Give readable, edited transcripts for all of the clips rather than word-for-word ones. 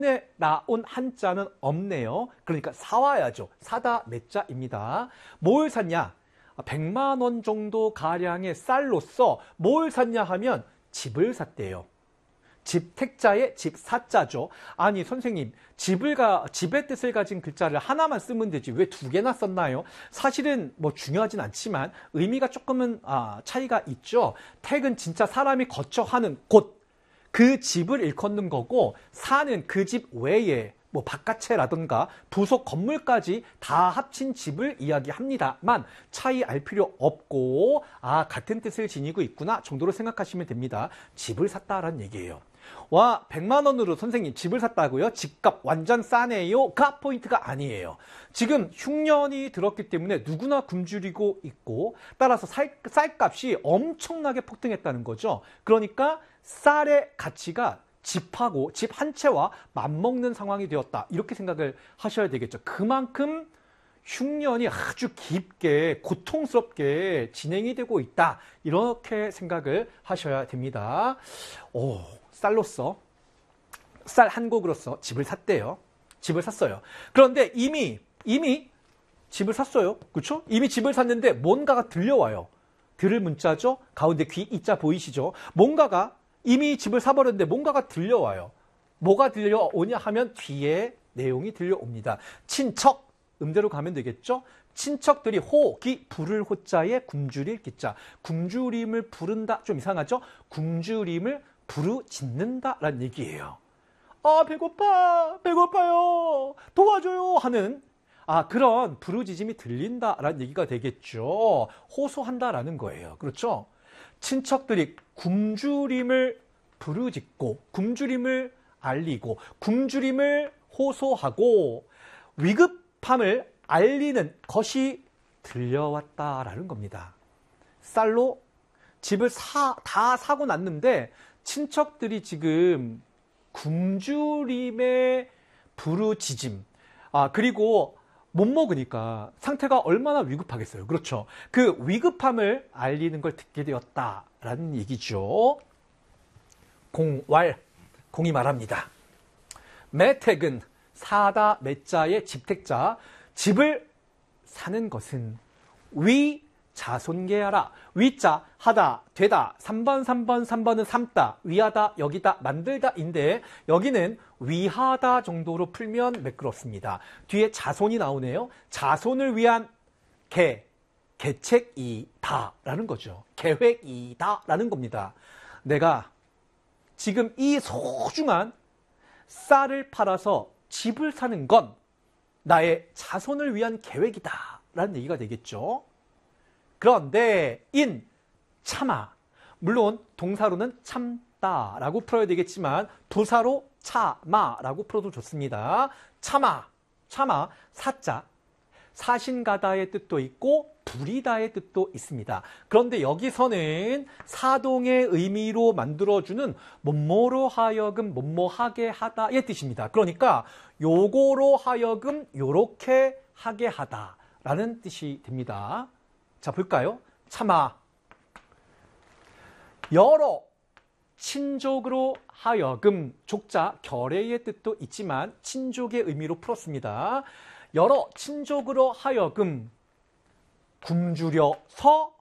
나온 한자는 없네요. 그러니까 사와야죠. 사다 매자입니다. 뭘 샀냐? 100만 원 정도 가량의 쌀로서 뭘 샀냐 하면 집을 샀대요. 집 택자의 집 사자죠. 아니 선생님, 집의 뜻을 가진 글자를 하나만 쓰면 되지 왜 두 개나 썼나요? 사실은 뭐 중요하진 않지만 의미가 조금은 차이가 있죠. 택은 진짜 사람이 거처 하는 곳, 그 집을 일컫는 거고, 사는 그 집 외에 뭐 바깥채라든가 부속 건물까지 다 합친 집을 이야기합니다만 차이 알 필요 없고 같은 뜻을 지니고 있구나 정도로 생각하시면 됩니다. 집을 샀다라는 얘기예요. 와, 100만 원으로 선생님 집을 샀다고요? 집값 완전 싸네요?가 포인트가 아니에요. 지금 흉년이 들었기 때문에 누구나 굶주리고 있고 따라서 쌀값이 엄청나게 폭등했다는 거죠. 그러니까 쌀의 가치가 집하고 집 한 채와 맞먹는 상황이 되었다. 이렇게 생각을 하셔야 되겠죠. 그만큼 흉년이 아주 깊게 고통스럽게 진행이 되고 있다. 이렇게 생각을 하셔야 됩니다. 쌀로서 쌀 한 곡으로서 집을 샀대요. 집을 샀어요. 그런데 이미 집을 샀어요. 그렇죠? 이미 집을 샀는데 뭔가가 들려와요. 들을 문자죠. 가운데 귀 이자 보이시죠? 뭔가가 이미 집을 사버렸는데 뭔가가 들려와요. 뭐가 들려오냐 하면 뒤에 내용이 들려옵니다. 친척, 음대로 가면 되겠죠? 친척들이 호기, 부를 호자에 굶주릴 기자. 굶주림을 부른다. 좀 이상하죠? 굶주림을 부르짖는다라는 얘기예요. 배고파요. 도와줘요 하는 그런 부르짖음이 들린다라는 얘기가 되겠죠. 호소한다라는 거예요. 그렇죠? 친척들이 굶주림을 부르짖고 굶주림을 알리고 굶주림을 호소하고 위급함을 알리는 것이 들려왔다라는 겁니다. 쌀로 집을 다 사고 났는데 친척들이 지금 굶주림의 부르짖음 그리고 못 먹으니까 상태가 얼마나 위급하겠어요. 그렇죠. 그 위급함을 알리는 걸 듣게 되었다라는 얘기죠. 공이 말합니다. 매택은 사다 매자의 집택자, 집을 사는 것은 자손계하라. 위자, 하다, 되다. 3번은 삼다, 위하다, 여기다, 만들다인데 여기는 위하다 정도로 풀면 매끄럽습니다. 뒤에 자손이 나오네요. 자손을 위한 계책이다라는 거죠. 계획이다라는 겁니다. 내가 지금 이 소중한 쌀을 팔아서 집을 사는 건 나의 자손을 위한 계획이다라는 얘기가 되겠죠. 그런데 참아. 물론 동사로는 참다라고 풀어야 되겠지만 부사로 참아라고 풀어도 좋습니다. 참아. 사자. 사신가다의 뜻도 있고 부리다의 뜻도 있습니다. 그런데 여기서는 사동의 의미로 만들어주는 뭐뭐로 하여금 뭐뭐하게 하다의 뜻입니다. 그러니까 요거로 하여금 요렇게 하게 하다라는 뜻이 됩니다. 자, 볼까요? 참아. 여러 친족으로 하여금, 족자, 결의의 뜻도 있지만 친족의 의미로 풀었습니다. 여러 친족으로 하여금 굶주려서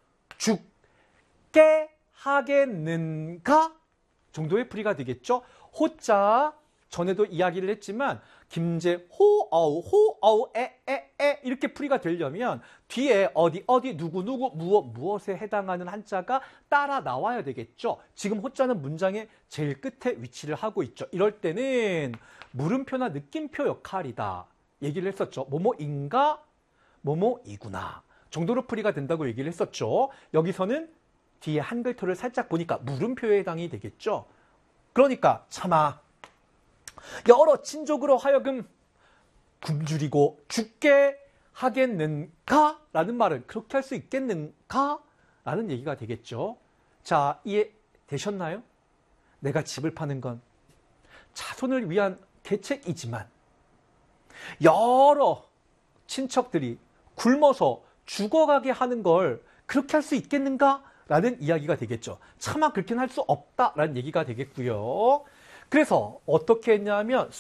죽게 하겠는가 정도의 풀이가 되겠죠. 호자, 전에도 이야기를 했지만 김제 호어우 에 이렇게 풀이가 되려면 뒤에 어디 누구 무엇에 해당하는 한자가 따라 나와야 되겠죠. 지금 호자는 문장의 제일 끝에 위치를 하고 있죠. 이럴 때는 물음표나 느낌표 역할이다 얘기를 했었죠. 뭐뭐인가 뭐뭐이구나 정도로 풀이가 된다고 얘기를 했었죠. 여기서는 뒤에 한글토를 살짝 보니까 물음표에 해당이 되겠죠. 그러니까 참아. 여러 친족으로 하여금 굶주리고 죽게 하겠는가? 라는 말은 그렇게 할 수 있겠는가? 라는 얘기가 되겠죠. 자, 이해되셨나요? 내가 집을 파는 건 자손을 위한 계책이지만 여러 친척들이 굶어서 죽어가게 하는 걸 그렇게 할 수 있겠는가? 라는 이야기가 되겠죠. 차마 그렇게는 할 수 없다라는 얘기가 되겠고요. 그래서 어떻게 했냐면